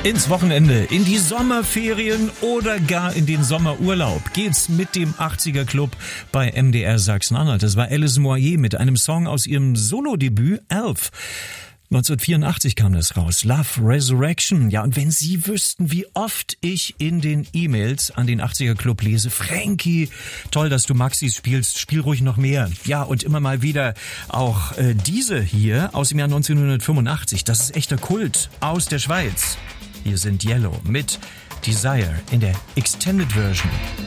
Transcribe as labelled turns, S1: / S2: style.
S1: Ins Wochenende, in die Sommerferien oder gar in den Sommerurlaub geht's mit dem 80er Club bei MDR Sachsen-Anhalt. Das war Alice Moyer mit einem Song aus ihrem Solodebüt Elf. 1984 kam das raus. Love Resurrection. Ja, und wenn Sie wüssten, wie oft ich in den E-Mails an den 80er Club lese: Frankie, toll, dass du Maxis spielst, spiel ruhig noch mehr. Ja, und immer mal wieder auch diese hier aus dem Jahr 1985. Das ist echter Kult aus der Schweiz. Hier sind Yellow mit Desire in der Extended Version.